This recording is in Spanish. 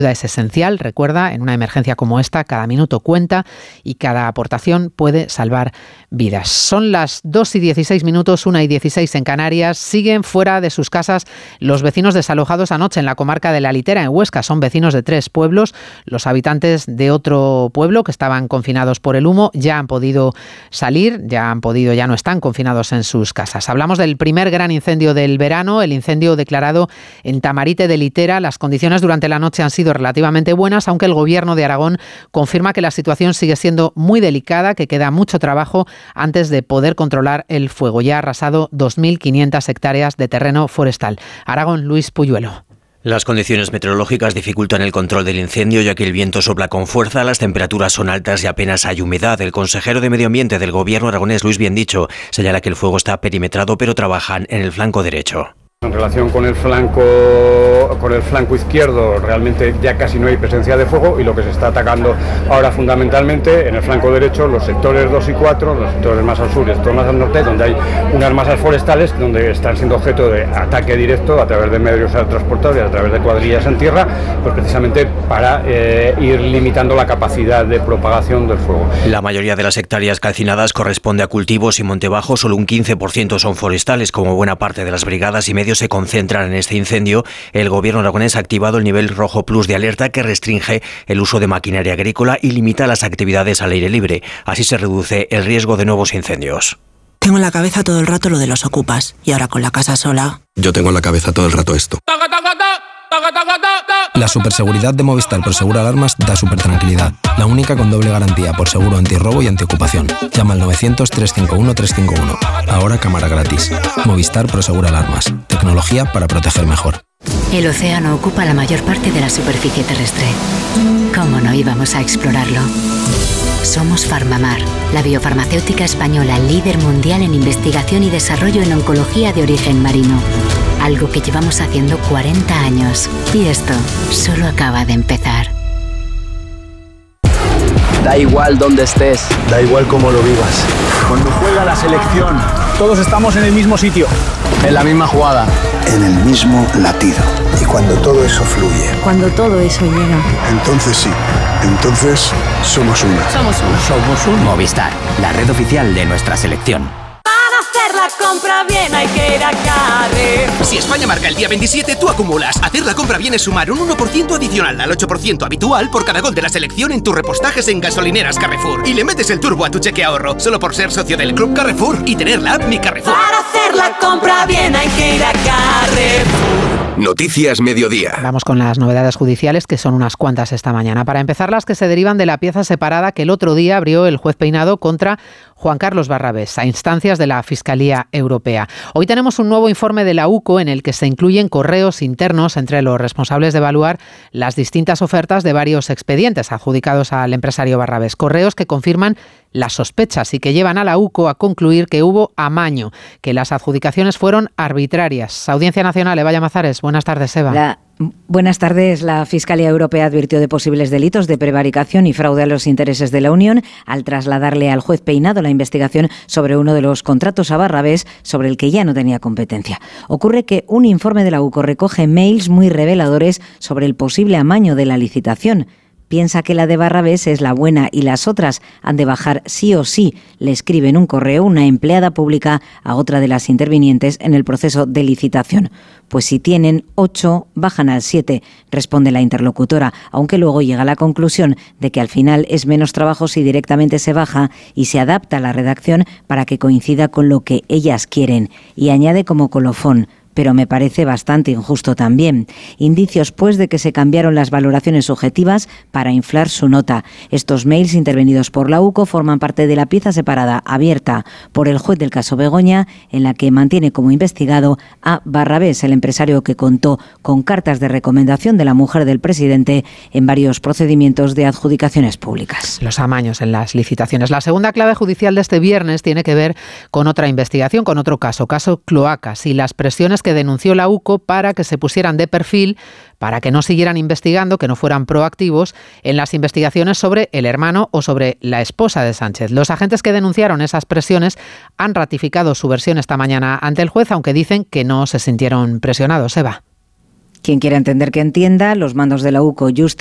Es esencial, recuerda, en una emergencia como esta, cada minuto cuenta y cada aportación puede salvar vidas. Son las 2:16, 1:16 en Canarias. Siguen fuera de sus casas los vecinos desalojados anoche en la comarca de La Litera, en Huesca. Son vecinos de 3 pueblos. Los habitantes de otro pueblo que estaban confinados por el humo ya han podido salir, ya no están confinados en sus casas. Hablamos del primer gran incendio del verano, el incendio declarado en Tamarite de Litera. Las condiciones durante la noche han sido relativamente buenas, aunque el Gobierno de Aragón confirma que la situación sigue siendo muy delicada, que queda mucho trabajo antes de poder controlar el fuego. Ya ha arrasado 2.500 hectáreas de terreno forestal. Aragón, Luis Puyuelo. Las condiciones meteorológicas dificultan el control del incendio, ya que el viento sopla con fuerza, las temperaturas son altas y apenas hay humedad. El consejero de Medio Ambiente del Gobierno aragonés, Luis Biendicho, señala que el fuego está perimetrado, pero trabajan en el flanco derecho. En relación con el flanco izquierdo, realmente ya casi no hay presencia de fuego, y lo que se está atacando ahora fundamentalmente en el flanco derecho, los sectores 2 y 4, los sectores más al sur y el sector más al norte, donde hay unas masas forestales donde están siendo objeto de ataque directo a través de medios transportables y a través de cuadrillas en tierra, pues precisamente para ir limitando la capacidad de propagación del fuego. La mayoría de las hectáreas calcinadas corresponde a cultivos y monte bajo, solo un 15% son forestales. Como buena parte de las brigadas y medios se concentran en este incendio, el Gobierno aragonés ha activado el nivel rojo plus de alerta, que restringe el uso de maquinaria agrícola y limita las actividades al aire libre. Así se reduce el riesgo de nuevos incendios. Tengo en la cabeza todo el rato lo de los ocupas, y ahora con la casa sola... Yo tengo en la cabeza todo el rato esto. La superseguridad de Movistar Prosegur Alarmas da supertranquilidad. La única con doble garantía por seguro antirrobo y antiocupación. Llama al 900-351-351. Ahora cámara gratis. Movistar Prosegur Alarmas. Tecnología para proteger mejor. El océano ocupa la mayor parte de la superficie terrestre. ¿Cómo no íbamos a explorarlo? Somos Farmamar, la biofarmacéutica española líder mundial en investigación y desarrollo en oncología de origen marino. Algo que llevamos haciendo 40 años. Y esto solo acaba de empezar. Da igual dónde estés, da igual cómo lo vivas. Cuando juega la selección, todos estamos en el mismo sitio, en la misma jugada, en el mismo latido. Y cuando todo eso fluye, cuando todo eso llega, entonces sí, entonces somos uno. Somos uno. Movistar, la red oficial de nuestra selección. Hacer la compra bien hay que ir a Carrefour. Si España marca el día 27, tú acumulas. Hacer la compra bien es sumar un 1% adicional al 8% habitual por cada gol de la selección en tus repostajes en gasolineras Carrefour. Y le metes el turbo a tu cheque ahorro, solo por ser socio del Club Carrefour y tener la app Mi Carrefour. Para hacer la compra bien hay que ir a Carrefour. Noticias Mediodía. Vamos con las novedades judiciales, que son unas cuantas esta mañana. Para empezar, las que se derivan de la pieza separada que el otro día abrió el juez Peinado contra Juan Carlos Barrabés, a instancias de la Fiscalía Europea. Hoy tenemos un nuevo informe de la UCO en el que se incluyen correos internos entre los responsables de evaluar las distintas ofertas de varios expedientes adjudicados al empresario Barrabés. Correos que confirman las sospechas y que llevan a la UCO a concluir que hubo amaño, que las adjudicaciones fueron arbitrarias. Audiencia Nacional, Eva Llamazares. Buenas tardes, Eva. Buenas tardes. La Fiscalía Europea advirtió de posibles delitos de prevaricación y fraude a los intereses de la Unión al trasladarle al juez Peinado la investigación sobre uno de los contratos a Barrabés sobre el que ya no tenía competencia. Ocurre que un informe de la UCO recoge mails muy reveladores sobre el posible amaño de la licitación. Piensa que la de Barrabés es la buena y las otras han de bajar sí o sí, le escribe en un correo una empleada pública a otra de las intervinientes en el proceso de licitación. Pues si tienen 8, bajan al 7, responde la interlocutora, aunque luego llega a la conclusión de que al final es menos trabajo si directamente se baja y se adapta la redacción para que coincida con lo que ellas quieren. Y añade como colofón: pero me parece bastante injusto también. Indicios, pues, de que se cambiaron las valoraciones subjetivas para inflar su nota. Estos mails intervenidos por la UCO forman parte de la pieza separada abierta por el juez del caso Begoña, en la que mantiene como investigado a Barrabés, el empresario que contó con cartas de recomendación de la mujer del presidente en varios procedimientos de adjudicaciones públicas. Los amaños en las licitaciones. La segunda clave judicial de este viernes tiene que ver con otra investigación, con otro caso Cloacas, y las presiones que denunció la UCO para que se pusieran de perfil, para que no siguieran investigando, que no fueran proactivos en las investigaciones sobre el hermano o sobre la esposa de Sánchez. Los agentes que denunciaron esas presiones han ratificado su versión esta mañana ante el juez, aunque dicen que no se sintieron presionados. Eva. Quien quiera entender que entienda, los mandos de la UCO, Just